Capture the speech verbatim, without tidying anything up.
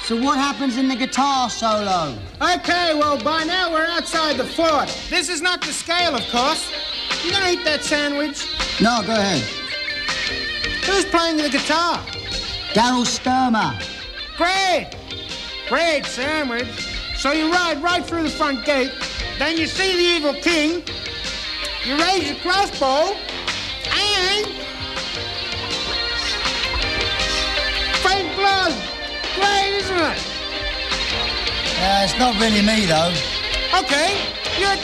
So what happens in the guitar solo? Okay, well, by now we're outside the fort. This is not the scale, of course. You gonna eat that sandwich? No, go ahead. Who's playing the guitar? Daryl Sturmer. Great! Great sandwich. So you ride right through the front gate, then you see the evil king, you raise your crossbow, and... faint blood! Great, isn't it? Uh, it's not really me, though. Okay, you're